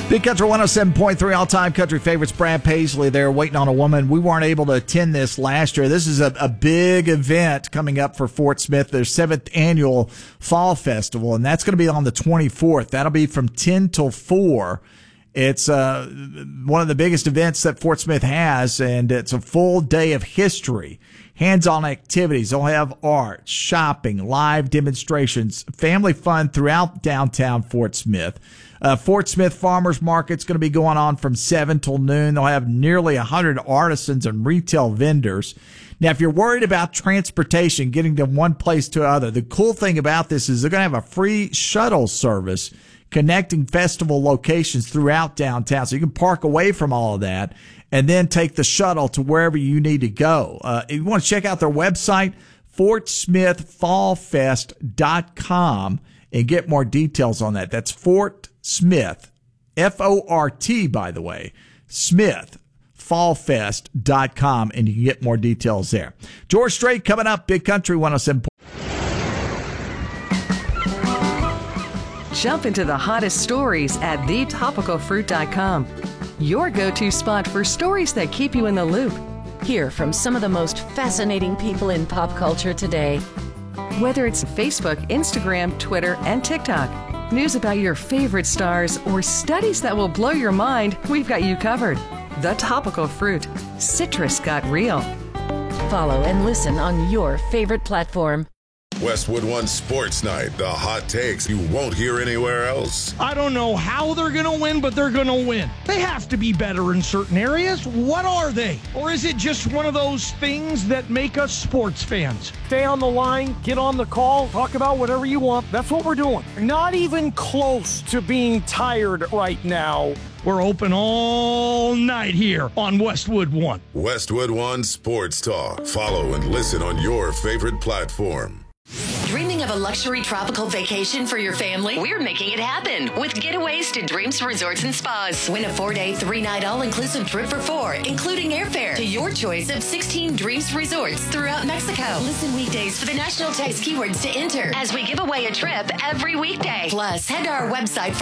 Big Country 107.3 all-time country favorites. Brad Paisley there waiting on a woman. We weren't able to attend this last year. This is a big event coming up for Fort Smith, their 7th annual Fall Festival, and that's going to be on the 24th. That'll be from 10 till 4. It's one of the biggest events that Fort Smith has, and it's a full day of history, hands-on activities. They'll have art, shopping, live demonstrations, family fun throughout downtown Fort Smith. Fort Smith Farmers Market's going to be going on from 7 till noon. They'll have nearly 100 artisans and retail vendors. Now, if you're worried about transportation, getting from one place to another, the cool thing about this is they're going to have a free shuttle service connecting festival locations throughout downtown. So you can park away from all of that and then take the shuttle to wherever you need to go. If you want to check out their website, fortsmithfallfest.com, and get more details on that. That's Fort Smith, F-O-R-T, by the way, smithfallfest.com, and you can get more details there. George Strait coming up, Big Country 107. Jump into the hottest stories at thetopicalfruit.com. Your go-to spot for stories that keep you in the loop. Hear from some of the most fascinating people in pop culture today. Whether it's Facebook, Instagram, Twitter, and TikTok, news about your favorite stars, or studies that will blow your mind, we've got you covered. The Topical Fruit. Citrus got real. Follow and listen on your favorite platform. Westwood One Sports Night, the hot takes you won't hear anywhere else. I don't know how they're going to win, but they're going to win. They have to be better in certain areas. What are they? Or is it just one of those things that make us sports fans? Stay on the line, get on the call, talk about whatever you want. That's what we're doing. Not even close to being tired right now. We're open all night here on Westwood One. Westwood One Sports Talk. Follow and listen on your favorite platform. Dreaming of a luxury tropical vacation for your family? We're making it happen with Getaways to Dreams Resorts and Spas. Win a 4-day, 3-night all-inclusive trip for 4, including airfare to your choice of 16 Dreams Resorts throughout Mexico. Listen weekdays for the national text keywords to enter as we give away a trip every weekday. Plus, head to our website for